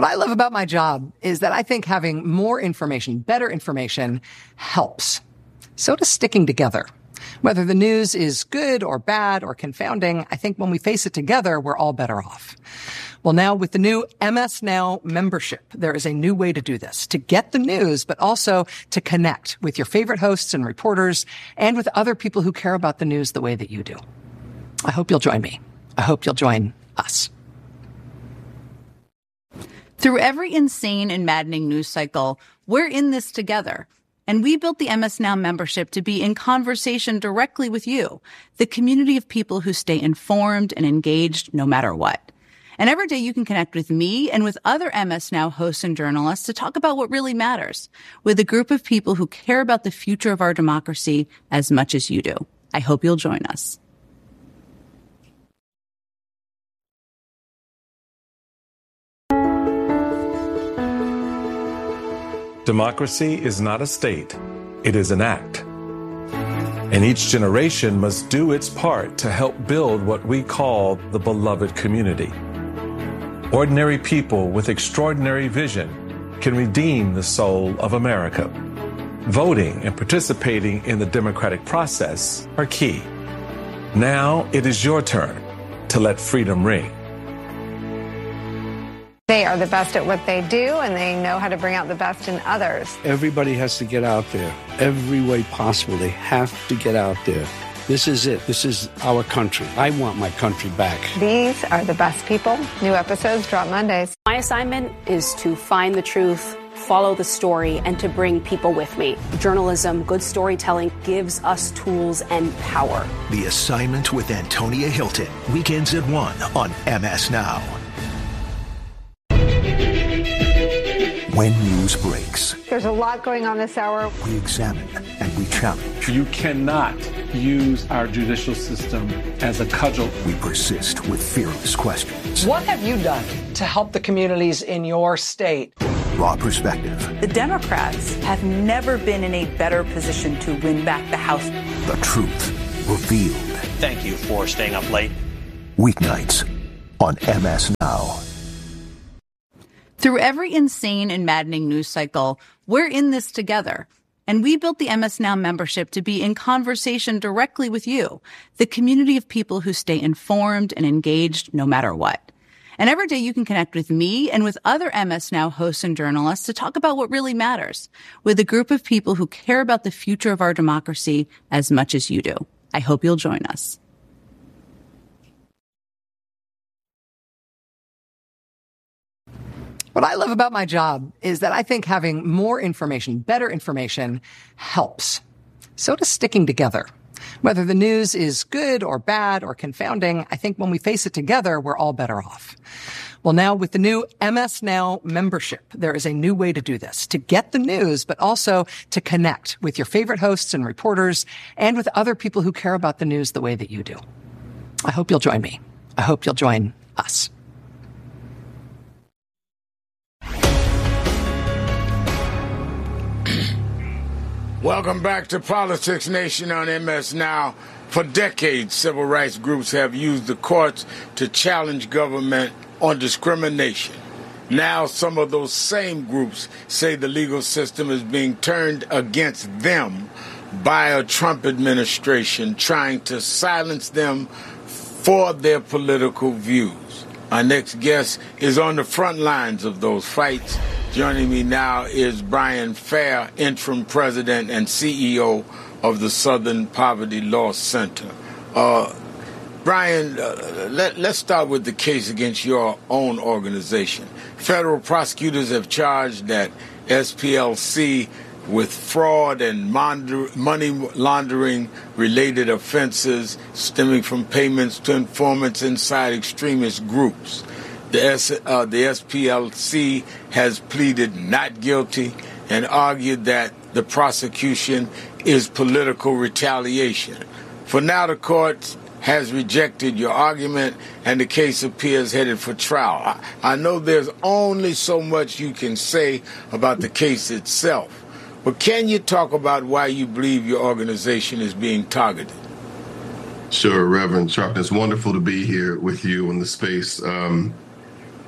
What I love about my job is that I think having more information, better information, helps. So does sticking together. Whether the news is good or bad or confounding, I think when we face it together, we're all better off. Well, now with the new MS Now membership, there is a new way to do this, to get the news, but also to connect with your favorite hosts and reporters and with other people who care about the news the way that you do. I hope you'll join me. I hope you'll join us. Through every insane and maddening news cycle, we're in this together. And we built the MS Now membership to be in conversation directly with you, the community of people who stay informed and engaged no matter what. And every day you can connect with me and with other MS Now hosts and journalists to talk about what really matters, with a group of people who care about the future of our democracy as much as you do. I hope you'll join us. Democracy is not a state, it is an act. And each generation must do its part to help build what we call the beloved community. Ordinary people with extraordinary vision can redeem the soul of America. Voting and participating in the democratic process are key. Now it is your turn to let freedom ring. They are the best at what they do, and they know how to bring out the best in others. Everybody has to get out there. Every way possible, they have to get out there. This is it. This is our country. I want my country back. These are the best people. New episodes drop Mondays. My assignment is to find the truth, follow the story, and to bring people with me. Journalism, good storytelling gives us tools and power. The Assignment with Antonia Hilton. Weekends at 1 on MS Now. When news breaks, There's a lot going on this hour. we examine and we challenge. You cannot use our judicial system as a cudgel. We persist with fearless questions. What have you done to help the communities in your state? Raw perspective. The Democrats have never been in a better position to win back the House. The truth revealed. Thank you for staying up late. Weeknights on MS Now. Through every insane and maddening news cycle, we're in this together. And we built the MS Now membership to be in conversation directly with you, the community of people who stay informed and engaged no matter what. And every day you can connect with me and with other MS Now hosts and journalists to talk about what really matters, with a group of people who care about the future of our democracy as much as you do. I hope you'll join us. What I love about my job is that I think having more information, better information, helps. So does sticking together. Whether the news is good or bad or confounding, I think when we face it together, we're all better off. Well, now with the new MS Now membership, there is a new way to do this, to get the news, but also to connect with your favorite hosts and reporters and with other people who care about the news the way that you do. I hope you'll join me. I hope you'll join us. Welcome back to Politics Nation on MS Now. For decades, civil rights groups have used the courts to challenge government on discrimination. Now, some of those same groups say the legal system is being turned against them by a Trump administration trying to silence them for their political views. Our next guest is on the front lines of those fights. Joining me now is Brian Fair, interim president and CEO of the Southern Poverty Law Center. Brian, let's start with the case against your own organization. Federal prosecutors have charged that SPLC with fraud and money laundering related offenses stemming from payments to informants inside extremist groups. The SPLC has pleaded not guilty and argued that the prosecution is political retaliation. For now, the court has rejected your argument and the case appears headed for trial. I know there's only so much you can say about the case itself, but can you talk about why you believe your organization is being targeted? Sure, Reverend Sharpton. It's wonderful to be here with you in the space.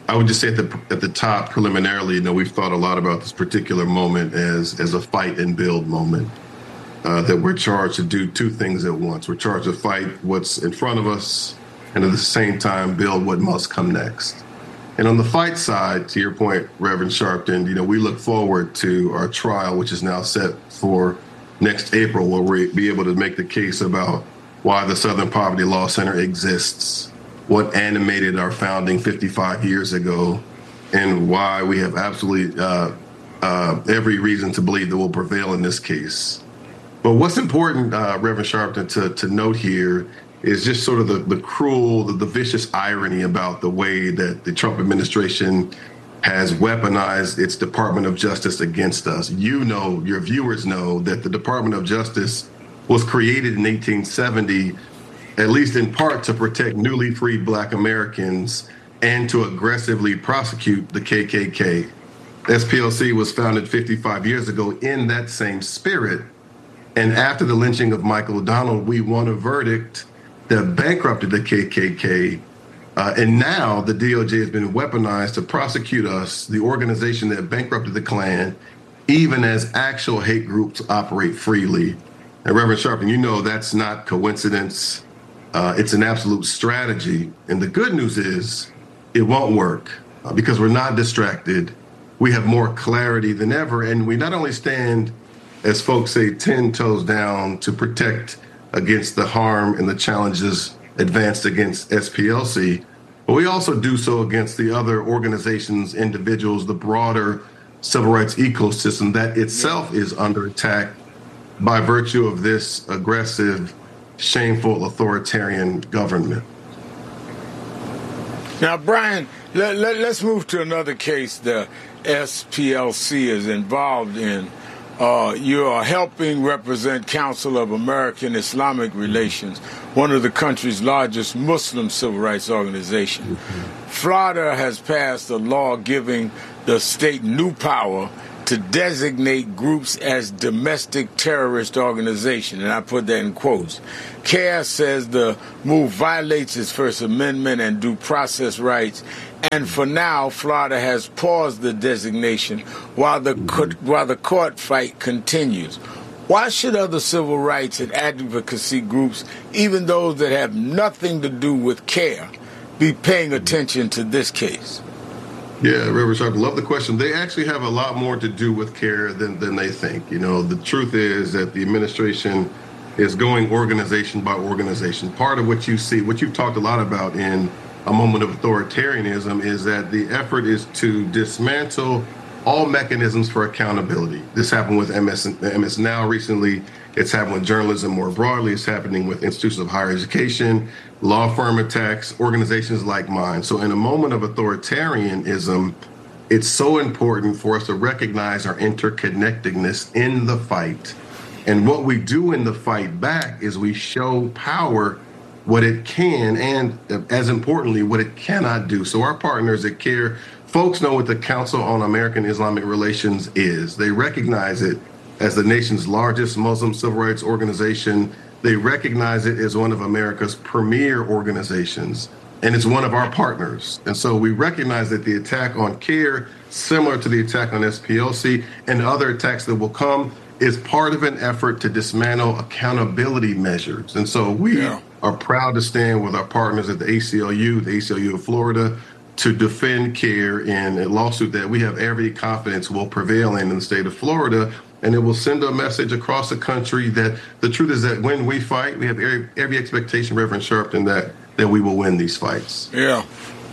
I would just say at the top, preliminarily, we've thought a lot about this particular moment as a fight and build moment. That we're charged to do two things at once. We're charged to fight what's in front of us, and at the same time, build what must come next. And on the fight side, to your point, Reverend Sharpton, we look forward to our trial, which is now set for next April, where we'll be able to make the case about why the Southern Poverty Law Center exists, what animated our founding 55 years ago, and why we have absolutely every reason to believe that we'll prevail in this case. But what's important, Reverend Sharpton, to note here is just sort of the cruel, the vicious irony about the way that the Trump administration has weaponized its Department of Justice against us. Your viewers know that the Department of Justice was created in 1870, at least in part to protect newly freed Black Americans and to aggressively prosecute the KKK. SPLC was founded 55 years ago in that same spirit. And after the lynching of Michael O'Donnell, we won a verdict that bankrupted the KKK. And now the DOJ has been weaponized to prosecute us, the organization that bankrupted the Klan, even as actual hate groups operate freely. And Reverend Sharpton, that's not coincidence. It's an absolute strategy. And the good news is it won't work because we're not distracted. We have more clarity than ever. And we not only stand, as folks say, 10 toes down to protect against the harm and the challenges advanced against SPLC, but we also do so against the other organizations, individuals, the broader civil rights ecosystem that itself is under attack by virtue of this aggressive, shameful, authoritarian government. Now, Brian, let's move to another case the SPLC is involved in. You are helping represent Council of American Islamic Relations, one of the country's largest Muslim civil rights organizations. Florida has passed a law giving the state new power to designate groups as domestic terrorist organizations, and I put that in quotes. CAIR says the move violates its First Amendment and due process rights, and for now, Florida has paused the designation while the court fight continues. Why should other civil rights and advocacy groups, even those that have nothing to do with CAIR, be paying attention to this case? Yeah, Reverend Sharp, love the question. They actually have a lot more to do with CAIR than they think. The truth is that the administration is going organization by organization. Part of what you see, what you've talked a lot about in a moment of authoritarianism, is that the effort is to dismantle all mechanisms for accountability. This happened with MS Now recently. It's happened with journalism more broadly. It's happening with institutions of higher education, law firm attacks, organizations like mine. So in a moment of authoritarianism, it's so important for us to recognize our interconnectedness in the fight. And what we do in the fight back is we show power what it can and, as importantly, what it cannot do. So our partners at CAIR, folks know what the Council on American Islamic Relations is. They recognize it as the nation's largest Muslim civil rights organization. They recognize it as one of America's premier organizations, and it's one of our partners. And so we recognize that the attack on CAIR, similar to the attack on SPLC and other attacks that will come, is part of an effort to dismantle accountability measures. And so we are proud to stand with our partners at the ACLU of Florida, to defend CAIR in a lawsuit that we have every confidence will prevail in the state of Florida. And it will send a message across the country that the truth is that when we fight, we have every expectation, Reverend Sharpton, that we will win these fights. Yeah.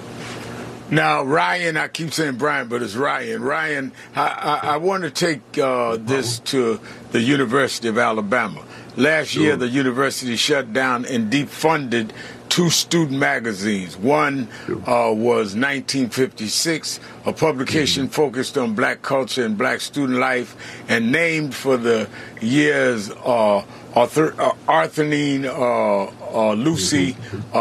Now, Ryan, I keep saying Brian, but it's Ryan. Ryan, I want to take this to the University of Alabama. Last year, the university shut down and defunded 2 student magazines. One was 1956, a publication focused on Black culture and Black student life, and named for the years Arthurine Lucy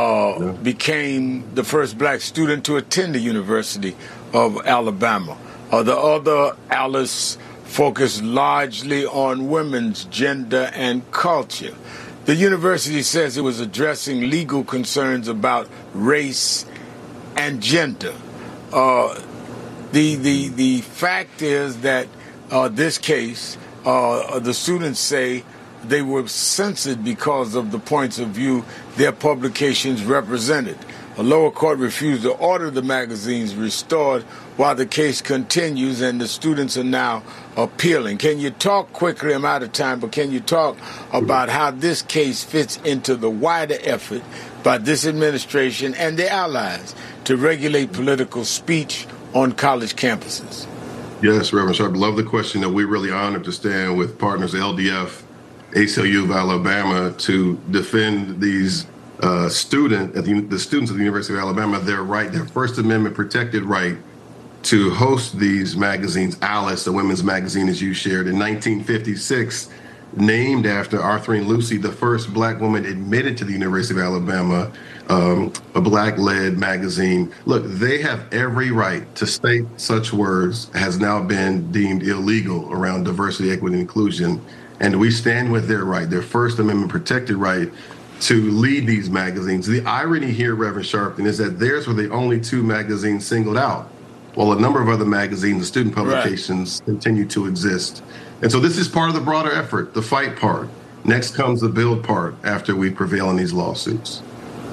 became the first Black student to attend the University of Alabama. The other, Alice, focused largely on women's gender and culture. The university says it was addressing legal concerns about race and gender. The fact is that this case, the students say they were censored because of the points of view their publications represented. A lower court refused to order the magazines restored while the case continues, and the students are now appealing. Can you talk quickly? I'm out of time, but can you talk about how this case fits into the wider effort by this administration and their allies to regulate political speech on college campuses? Yes, Reverend Sharp, love the question. That we're really honored to stand with partners LDF, ACLU of Alabama, to defend these the students at the University of Alabama, their First Amendment protected right to host these magazines. Alice, the women's magazine, as you shared, in 1956, named after Arthurine Lucy, the first black woman admitted to the University of Alabama, a black-led magazine. Look, they have every right to state such words has now been deemed illegal around diversity, equity, and inclusion. And we stand with their right, their First Amendment protected right to lead these magazines. The irony here, Reverend Sharpton, is that theirs were the only two magazines singled out, while a number of other magazines and student publications continue to exist. And so this is part of the broader effort, the fight part. Next comes the build part after we prevail in these lawsuits.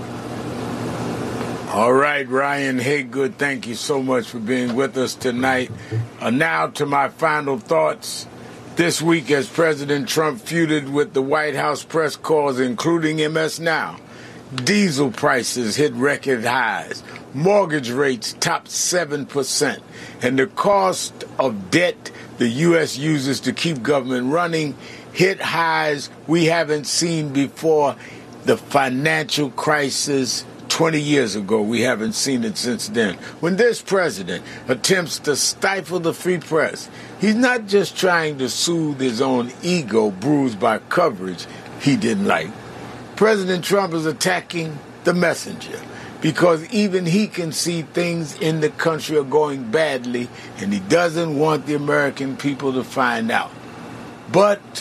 All right, Ryan Haygood, thank you so much for being with us tonight. Now to my final thoughts. This week, as President Trump feuded with the White House press corps, including MS Now, diesel prices hit record highs, mortgage rates topped 7%, and the cost of debt the U.S. uses to keep government running hit highs we haven't seen before the financial crisis 20 years ago. We haven't seen it since then. When this president attempts to stifle the free press, he's not just trying to soothe his own ego bruised by coverage he didn't like. President Trump is attacking the messenger because even he can see things in the country are going badly, and he doesn't want the American people to find out. But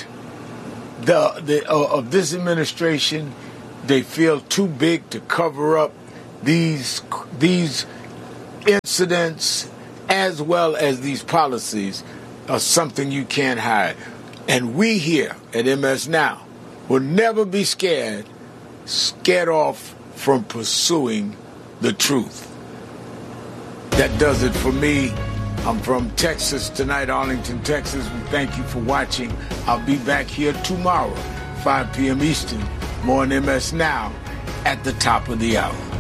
of this administration, they feel too big to cover up these incidents as well as these policies are something you can't hide. And we here at MS Now will never be scared off from pursuing the truth. That does it for me. I'm from Texas tonight, Arlington, Texas. We thank you for watching. I'll be back here tomorrow, 5 p.m. Eastern. More on MS Now at the top of the hour.